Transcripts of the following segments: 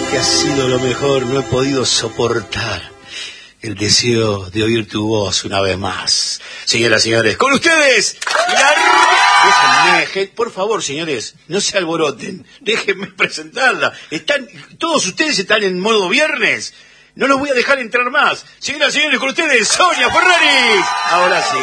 que ha sido lo mejor, no he podido soportar el deseo de oír tu voz una vez más. Señoras y señores, con ustedes, déjenme, por favor, señores, no se alboroten, déjenme presentarla. Todos ustedes están en modo viernes. No los voy a dejar entrar más. Señoras y señores, con ustedes, Sonia Ferraris. Ahora sí.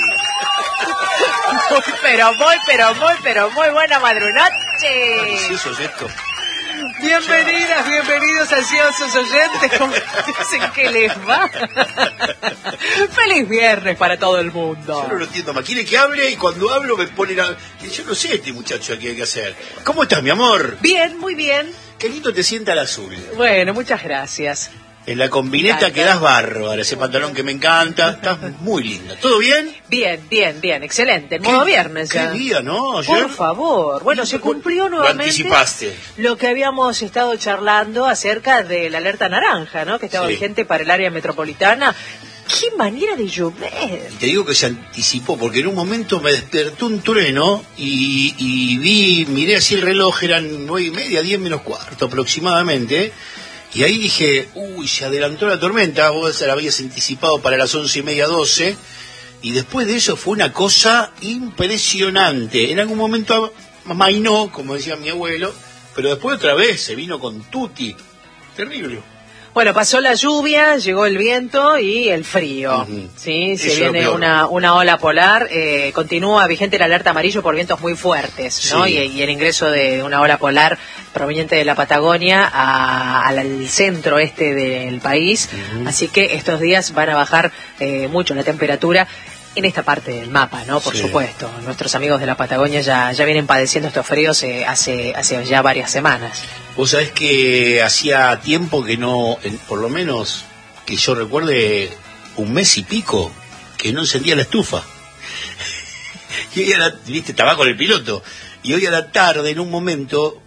Pero muy buena madrunoche. ¿Qué es esto? Bienvenidas, bienvenidos ansiosos oyentes. ¿Cómo dicen que les va? Feliz viernes para todo el mundo. Yo no lo entiendo más. Quiere que hable y cuando hablo me ponen a... Yo no sé este muchacho aquí hay que hacer. ¿Cómo estás, mi amor? Bien, muy bien. Qué lindo te sienta el azul. Bueno, muchas gracias. En la combineta quedás bárbaro, ese pantalón que me encanta, estás muy linda. ¿Todo bien? Bien, excelente. En modo viernes ya. ¿Qué día, no? Ayer... Por favor. Bueno, se cumplió nuevamente. Lo anticipaste. Lo que habíamos estado charlando acerca de la alerta naranja, ¿no? Que estaba vigente para el área metropolitana. ¡Qué manera de llover! Te digo que se anticipó, porque en un momento me despertó un trueno y miré así el reloj, eran 9:30, 10 menos cuarto aproximadamente. Y ahí dije, se adelantó la tormenta, vos la habías anticipado para las 11:30, 12, y después de eso fue una cosa impresionante. En algún momento amainó, como decía mi abuelo, pero después otra vez se vino con tutti. Terrible. Bueno, pasó la lluvia, llegó el viento y el frío. Sí, se viene una ola polar. Continúa vigente la alerta amarillo por vientos muy fuertes, ¿no? Y el ingreso de una ola polar proveniente de la Patagonia al centro este del país. Así que estos días van a bajar mucho la temperatura en esta parte del mapa, ¿no? Por supuesto. Nuestros amigos de la Patagonia ya vienen padeciendo estos fríos hace ya varias semanas. Vos sabés que hacía tiempo que no, por lo menos que yo recuerde, un mes y pico, que no encendía la estufa. Y hoy estaba con el piloto. Y hoy a la tarde, en un momento,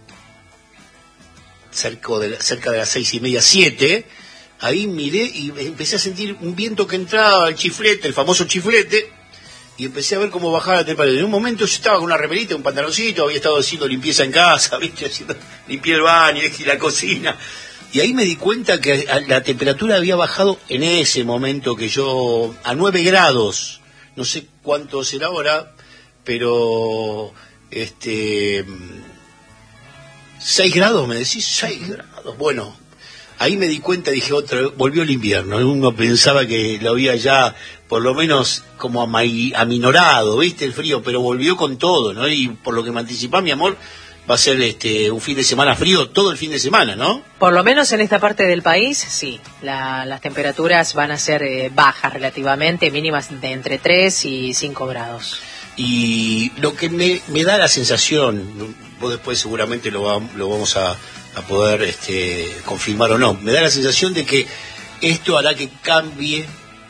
cerca de las 6:30, 7, ahí miré y empecé a sentir un viento que entraba al chiflete, el famoso chiflete, y empecé a ver cómo bajaba la temperatura. En un momento yo estaba con una remerita, un pantaloncito, había estado haciendo limpieza en casa, limpié el baño y la cocina. Y ahí me di cuenta que la temperatura había bajado en ese momento que yo, a 9 grados, no sé cuánto será ahora, pero 6 grados, me decís, 6 grados, bueno. Ahí me di cuenta, dije, volvió el invierno. Uno pensaba que lo había ya, por lo menos, como aminorado, ¿viste? El frío, pero volvió con todo, ¿no? Y por lo que me anticipá, mi amor, va a ser un fin de semana frío todo el fin de semana, ¿no? Por lo menos en esta parte del país, sí. Las temperaturas van a ser bajas relativamente, mínimas de entre 3 y 5 grados. Y lo que me da la sensación, vos después seguramente lo vamos a poder confirmar o no, me da la sensación de que esto hará que cambie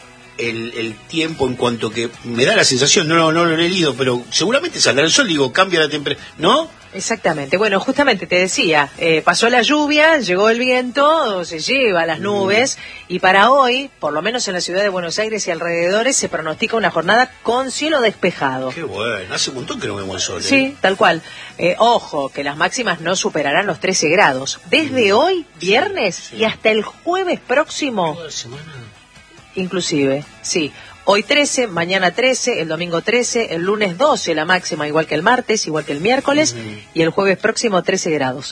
el tiempo, en cuanto que me da la sensación, no lo he leído, pero seguramente saldrá el sol, cambia la temperatura, ¿no? Exactamente, bueno, justamente te decía, pasó la lluvia, llegó el viento, se lleva las nubes, y para hoy, por lo menos en la ciudad de Buenos Aires y alrededores, se pronostica una jornada con cielo despejado. Qué bueno, hace un montón que no vemos el sol. Sí, tal cual. Ojo, que las máximas no superarán los 13 grados. Desde hoy, viernes, y hasta el jueves próximo. ¿Toda la semana? Inclusive, sí. Hoy 13, mañana 13, el domingo 13, el lunes 12 la máxima, igual que el martes, igual que el miércoles, y el jueves próximo 13 grados.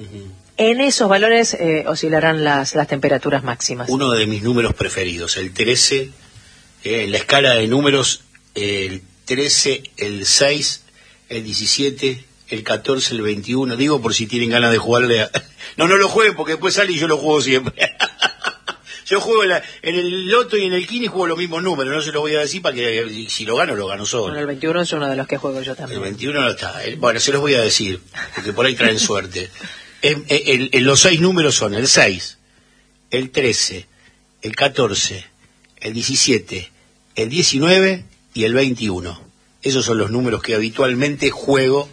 En esos valores oscilarán las temperaturas máximas. Uno de mis números preferidos, el 13, en la escala de números, el 13, el 6, el 17, el 14, el 21, digo por si tienen ganas de jugarle a... No lo jueguen porque después sale y yo lo juego siempre. Yo juego en el loto y en el kini juego los mismos números, no se los voy a decir para que si lo gano solo. Bueno, el 21 es uno de los que juego yo también. El 21 no está. Bueno, se los voy a decir, porque por ahí traen suerte. Los 6 números son el 6, el 13, el 14, el 17, el 19 y el 21. Esos son los números que habitualmente juego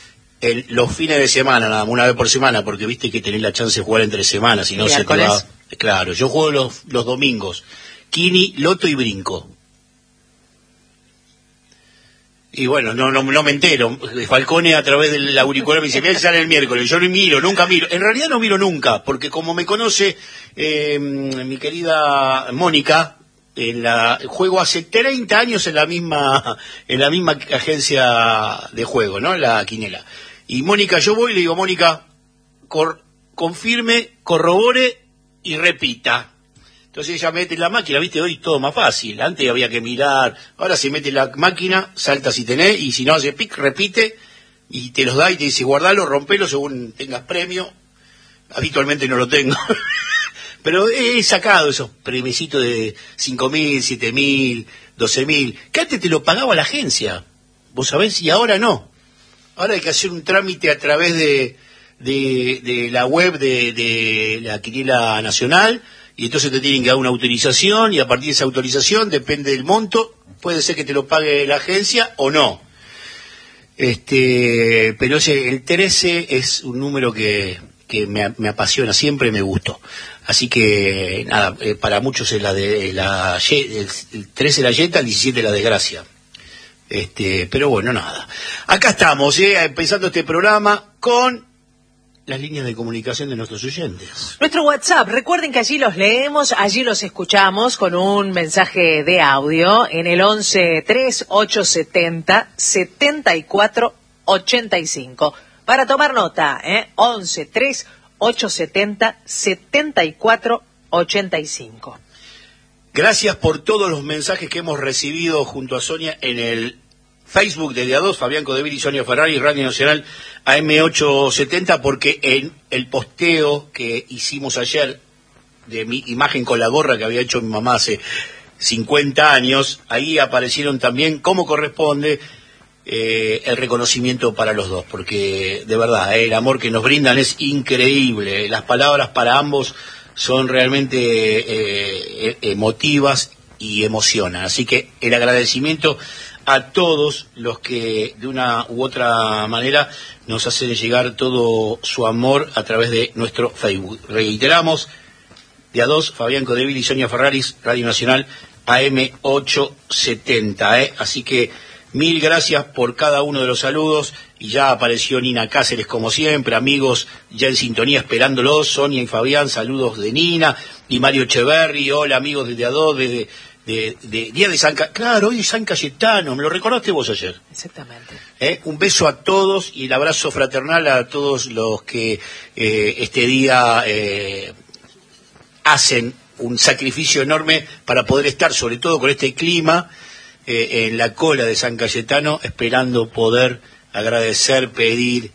los fines de semana, nada más, una vez por semana, porque viste que tenés la chance de jugar entre semanas, si no se te va... Claro, yo juego los domingos, Kini, Loto y Brinco. Y bueno, no me entero. Falcone a través del auricular me dice, mira, sale el miércoles. Yo no miro, nunca miro. En realidad no miro nunca, porque como me conoce mi querida Mónica, juego hace 30 años en la misma agencia de juego, ¿no? La Quiniela. Y Mónica, yo voy y le digo, Mónica, confirme, corrobore y repita. Entonces ella mete la máquina, viste, hoy todo más fácil. Antes había que mirar, ahora se mete la máquina, salta si tenés, y si no hace pic, repite, y te los da y te dice, guardalo, rompelo según tengas premio. Habitualmente no lo tengo. Pero he sacado esos premiecitos de 5.000, 7.000, 12.000, que antes te lo pagaba la agencia, vos sabés, y ahora no. Ahora hay que hacer un trámite a través de la web de la Quiniela Nacional, y entonces te tienen que dar una autorización, y a partir de esa autorización, depende del monto, puede ser que te lo pague la agencia o no. Pero el 13 es un número que me apasiona, siempre me gustó. Así que, nada, para muchos es el 13 la yeta, el 17 la desgracia. Pero bueno, nada. Acá estamos, empezando este programa con las líneas de comunicación de nuestros oyentes. Nuestro WhatsApp, recuerden que allí los leemos, allí los escuchamos con un mensaje de audio en el 11-3870-7485. Para tomar nota, 11-3870-7485. Gracias por todos los mensajes que hemos recibido junto a Sonia en el Facebook de A2, Fabián Codevil y Sonia Ferrari, Radio Nacional AM870, porque en el posteo que hicimos ayer de mi imagen con la gorra que había hecho mi mamá hace 50 años, ahí aparecieron también, como corresponde, el reconocimiento para los dos, porque de verdad, el amor que nos brindan es increíble. Las palabras para ambos son realmente emotivas y emocionan. Así que el agradecimiento a todos los que de una u otra manera nos hacen llegar todo su amor a través de nuestro Facebook. Reiteramos, de A2, Fabián Codevil y Sonia Ferraris, Radio Nacional AM870. Así que mil gracias por cada uno de los saludos. Y ya apareció Nina Cáceres como siempre, amigos ya en sintonía esperándolos, Sonia y Fabián, saludos de Nina y Mario Echeverri. Hola amigos de A2, desde Día de San Cayetano. Claro, hoy es San Cayetano, me lo recordaste vos ayer. Exactamente. Un beso a todos y el abrazo fraternal a todos los que este día hacen un sacrificio enorme para poder estar, sobre todo con este clima, en la cola de San Cayetano, esperando poder agradecer, pedir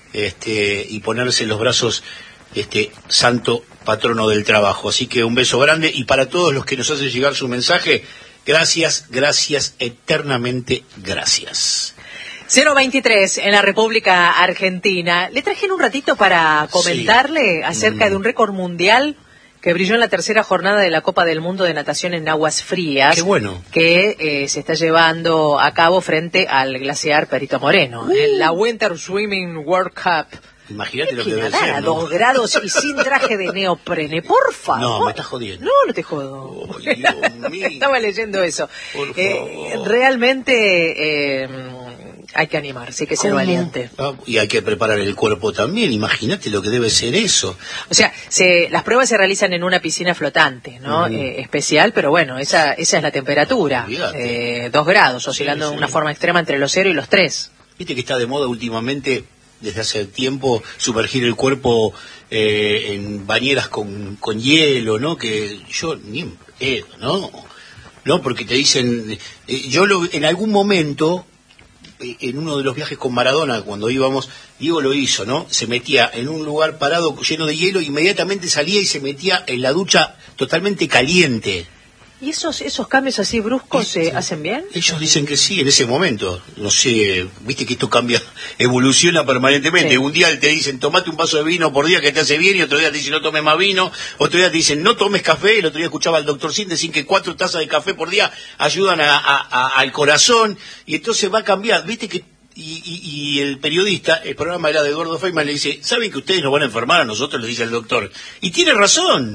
y ponerse en los brazos santo patrono del trabajo. Así que un beso grande, y para todos los que nos hacen llegar su mensaje, gracias, gracias, eternamente gracias. 023 en la República Argentina. Le traje en un ratito para comentarle acerca de un récord mundial que brilló en la tercera jornada de la Copa del Mundo de Natación en aguas frías. Qué bueno. Que se está llevando a cabo frente al glaciar Perito Moreno, en la Winter Swimming World Cup. Imagínate lo que debe ser, a ¿no? 2 grados y sin traje de neoprene, por favor. No, me estás jodiendo. No te jodo. Oh, Dios mío. Estaba leyendo eso. Por favor. Realmente hay que animarse, hay que ser valiente. Y hay que preparar el cuerpo también, imagínate lo que debe ser eso. O sea, las pruebas se realizan en una piscina flotante, ¿no? Especial, pero bueno, esa es la temperatura. 2 grados, oscilando de una forma extrema entre los 0 y los 3. Viste que está de moda últimamente, desde hace tiempo, sumergir el cuerpo en bañeras con hielo, ¿no? Que yo ni en pedo, ¿no? Porque te dicen, en algún momento, en uno de los viajes con Maradona, cuando íbamos, Diego lo hizo, ¿no? Se metía en un lugar parado lleno de hielo, inmediatamente salía y se metía en la ducha totalmente caliente. ¿Y esos cambios así bruscos se hacen bien? Ellos dicen que sí, en ese momento. No sé, viste que esto cambia, evoluciona permanentemente. Sí. Un día te dicen, tomate un vaso de vino por día que te hace bien, y otro día te dicen, no tomes más vino. Otro día te dicen, no tomes café. El otro día escuchaba al doctor Sin decir que 4 tazas de café por día ayudan al corazón. Y entonces va a cambiar. Viste que y el periodista, el programa era de Eduardo Feynman, le dice, ¿saben que ustedes nos van a enfermar a nosotros? Le dice el doctor. Y tiene razón.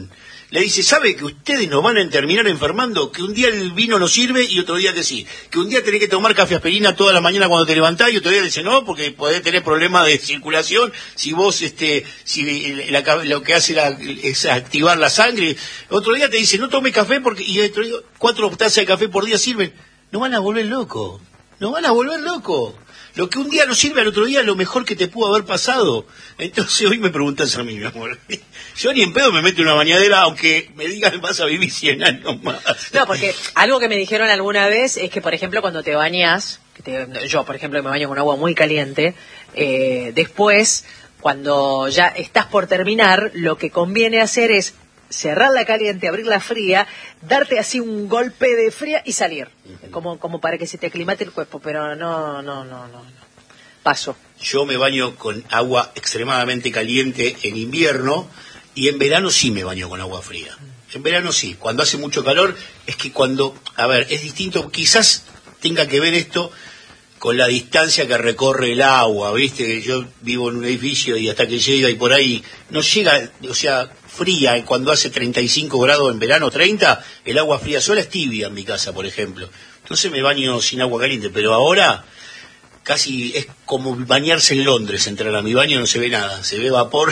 le dice, ¿sabe que ustedes nos van a terminar enfermando? Que un día el vino no sirve y otro día que sí. Que un día tenés que tomar café aspirina toda la mañana cuando te levantás y otro día dice no, porque podés tener problemas de circulación si vos, lo que hace es activar la sangre. Otro día te dice, no tome café porque, y otro día, 4 tazas de café por día sirven. Nos van a volver locos. Nos van a volver locos. Lo que un día no sirve al otro día es lo mejor que te pudo haber pasado. Entonces hoy me preguntas a mí, mi amor. Yo ni en pedo me meto en una bañadera, aunque me digan vas a vivir 100 años más. No, porque algo que me dijeron alguna vez es que, por ejemplo, cuando te bañas, yo, por ejemplo, me baño con agua muy caliente, después, cuando ya estás por terminar, lo que conviene hacer es cerrar la caliente, abrir la fría, darte así un golpe de fría y salir, como para que se te aclimate el cuerpo, pero no. Paso. Yo me baño con agua extremadamente caliente en invierno y en verano sí me baño con agua fría. En verano sí, cuando hace mucho calor, es que es distinto, quizás tenga que ver esto con la distancia que recorre el agua, ¿viste? Yo vivo en un edificio y hasta que llega y por ahí no llega, o sea, fría, cuando hace 35 grados en verano, 30, el agua fría sola es tibia en mi casa, por ejemplo. Entonces me baño sin agua caliente, pero ahora casi es como bañarse en Londres, entrar a mi baño no se ve nada, se ve vapor,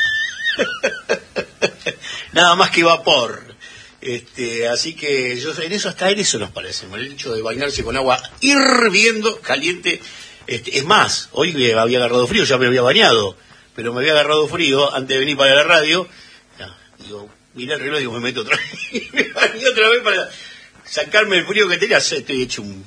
nada más que vapor. Así que hasta en eso nos parecemos, el hecho de bañarse con agua hirviendo, caliente. Es más, hoy me había agarrado frío, ya me había bañado, pero me había agarrado frío antes de venir para la radio. Digo, miré el reloj y digo, me meto otra vez. Me bañé otra vez para sacarme el frío que tenía. Estoy hecho un...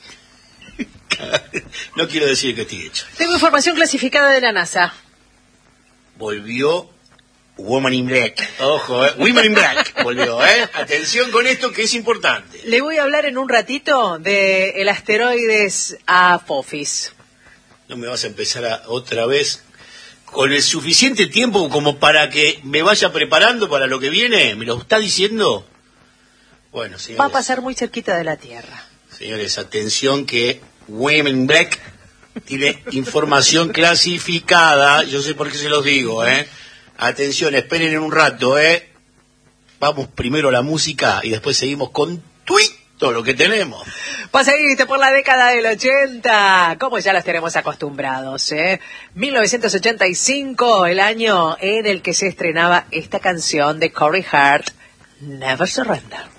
No quiero decir que estoy hecho. Tengo información clasificada de la NASA. Volvió Woman in Black. Ojo, Women in Black volvió, Atención con esto que es importante. Le voy a hablar en un ratito del asteroides Apophis. No me vas a empezar otra vez con el suficiente tiempo como para que me vaya preparando para lo que viene. ¿Me lo está diciendo? Bueno, señores. Va a pasar muy cerquita de la Tierra. Señores, atención que Women in Black tiene información clasificada. Yo sé por qué se los digo, Atención, esperen en un rato, Vamos primero a la música y después seguimos con todo lo que tenemos. Pasadiste por la década del 80, como ya los tenemos acostumbrados, 1985, el año en el que se estrenaba esta canción de Corey Hart, Never Surrender.